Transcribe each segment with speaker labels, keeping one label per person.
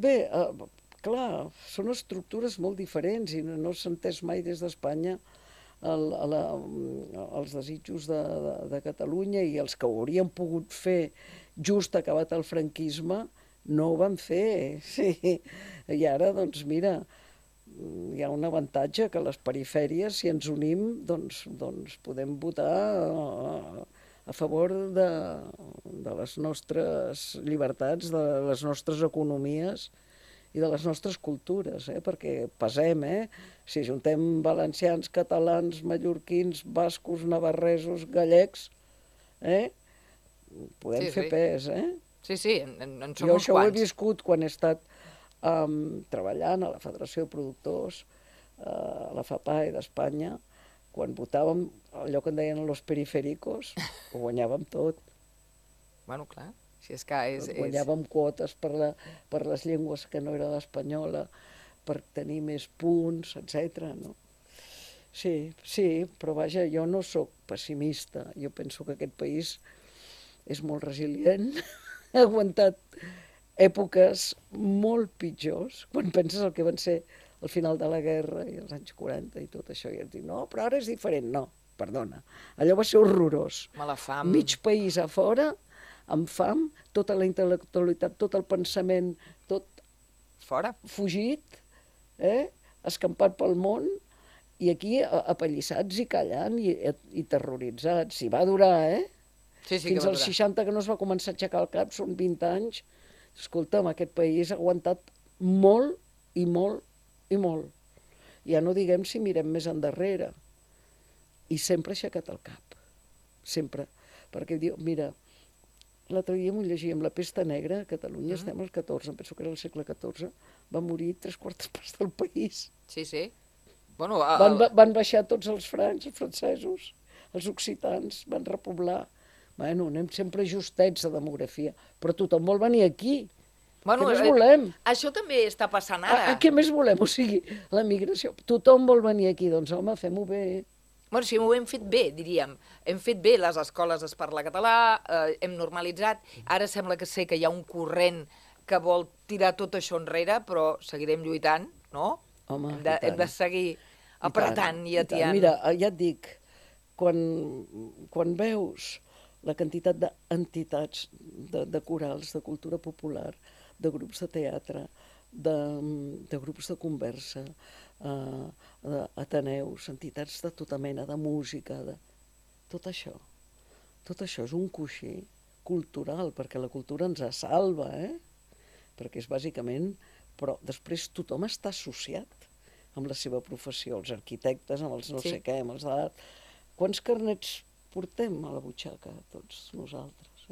Speaker 1: Bé, clar, són estructures molt diferents i no s'ha entès mai des d'Espanya els desitjos de Catalunya, i els que ho haurien pogut fer just acabat el franquisme no ho van fer, sí. I ara, doncs mira, hi ha un avantatge, que a les perifèries, si ens unim, doncs podem votar a favor de les nostres llibertats, de les nostres economies i de les nostres cultures, perquè pesem, si juntem valencians, catalans, mallorquins, bascos, navarresos, gallecs, podem
Speaker 2: Sí,
Speaker 1: fer
Speaker 2: sí.
Speaker 1: pes,
Speaker 2: Sí, sí, en som
Speaker 1: Jo
Speaker 2: uns
Speaker 1: això ho he
Speaker 2: quants.
Speaker 1: viscut quan he estat treballant a la Federació de Productors, a la FAPAE d'Espanya, quan votàvem allò que en deien los periféricos, ho guanyàvem tot.
Speaker 2: Bueno, clar, si és que és...
Speaker 1: Guanyàvem quotes per les llengües que no era l'espanyola, per tenir més punts, etc. No? Sí, sí, però vaja, jo no sóc pessimista. Jo penso que aquest país és molt resilient, ha aguantat èpoques molt pitjors, quan penses el que van ser al final de la guerra i els anys 40 i tot això, i et dic, no, però ara és diferent. No, perdona, allò va ser horrorós.
Speaker 2: Mala fam.
Speaker 1: Mig país a fora, amb fam, tota la intel·lectualitat, tot el pensament, tot
Speaker 2: Fora.
Speaker 1: fugit, escampat pel món, i aquí apallissats i callant i terroritzats. I va durar,
Speaker 2: Sí, sí que
Speaker 1: Fins
Speaker 2: va
Speaker 1: als
Speaker 2: durar.
Speaker 1: 60, que no es va començar a aixecar el cap, són 20 anys. Escolta'm, aquest país ha aguantat molt i molt i molt. Ja no diguem si mirem més endarrere. I sempre ha aixecat el cap. Sempre. Perquè diu, mira, l'altre dia m'ho llegíem, la pesta negra a Catalunya, estem al 14, em penso que era el segle XIV, va morir 3/4 del país.
Speaker 2: Sí, sí. Bueno,
Speaker 1: Van baixar tots els francs, els francesos, els occitans, van repoblar. Bueno, anem sempre justets de demografia, però tothom vol venir aquí.
Speaker 2: bueno,
Speaker 1: Què més volem?
Speaker 2: això també està passant ara.
Speaker 1: Què més volem? O sigui, la migració. Tothom vol venir aquí, doncs home, fem-ho bé.
Speaker 2: Bueno, sí, ho hem fet bé, diríem. Hem fet bé, les escoles es parla català, hem normalitzat. Ara sembla que sé que hi ha un corrent que vol tirar tot això enrere, però seguirem lluitant, no?
Speaker 1: Home,
Speaker 2: Hem de seguir apretant i
Speaker 1: tant.
Speaker 2: atiant.
Speaker 1: Mira, ja et dic, quan veus la quantitat d'entitats, de corals, de cultura popular, de grups de teatre, de grups de conversa, ateneus, entitats de tota mena, de música, tot això. Tot això és un coixí cultural, perquè la cultura ens salva, perquè és bàsicament... Però després tothom està associat amb la seva professió, els arquitectes, amb els no sé què, amb els d'art. Quants carnets portem a la butxaca, tots nosaltres,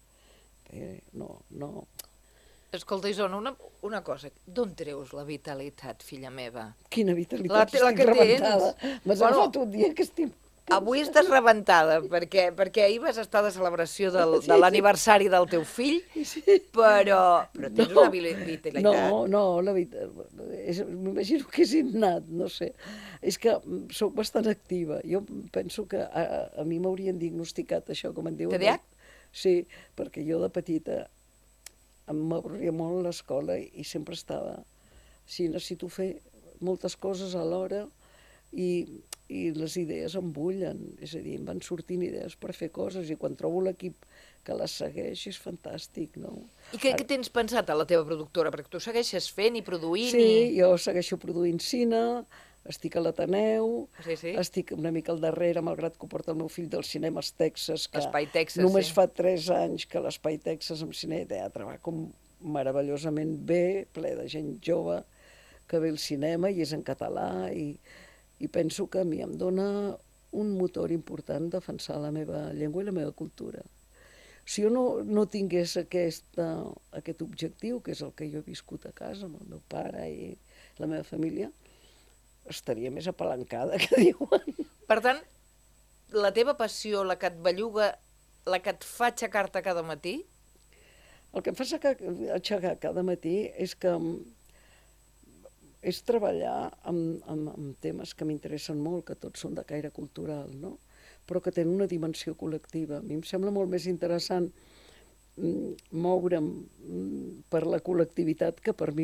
Speaker 1: No.
Speaker 2: Escolta, Isona, una cosa. D'on treus la vitalitat, filla meva?
Speaker 1: Quina vitalitat,
Speaker 2: La
Speaker 1: estic
Speaker 2: que
Speaker 1: rebentada.
Speaker 2: tens.
Speaker 1: M'has agafat un dia que estic...
Speaker 2: Avui estàs rebentada, perquè ahir vas estar de celebració de l'aniversari del teu fill, però tens una vitalitat.
Speaker 1: No, m'imagino que és innat, no sé. És que sóc bastant activa. Jo penso que a mi m'haurien diagnosticat això, com en diuen.
Speaker 2: TDAH?
Speaker 1: Sí, perquè jo de petita m'avorria molt l'escola i sempre estava... Sí, necessito fer moltes coses alhora i les idees em bullen, és a dir, em van sortint idees per fer coses, i quan trobo l'equip que les segueix és fantàstic, no?
Speaker 2: I què tens pensat a la teva productora? Perquè tu segueixes fent i produint
Speaker 1: Sí, jo segueixo produint cine, estic a l'Ateneu,
Speaker 2: Sí.
Speaker 1: estic una mica al darrere, malgrat que ho porta el meu fill del cinema als Texas, que
Speaker 2: Espai Texas,
Speaker 1: només
Speaker 2: sí.
Speaker 1: fa 3 anys que l'Espai Texas amb cine i teatre va com meravellosament bé, ple de gent jove que ve al cinema i és en català, i penso que a mi em dona un motor important defensar la meva llengua i la meva cultura. Si jo no tingués aquest objectiu, que és el que jo he viscut a casa amb el meu pare i la meva família, estaria més apalancada, que diuen.
Speaker 2: Per tant, la teva passió, la que et belluga, la que et fa aixecar-te cada matí...
Speaker 1: El que em fa aixecar cada matí és treballar amb temes que m'interessen molt, que tots són de caire cultural, no? Però que tenen una dimensió col·lectiva. A mi em sembla molt més interessant moure'm per la col·lectivitat que per mi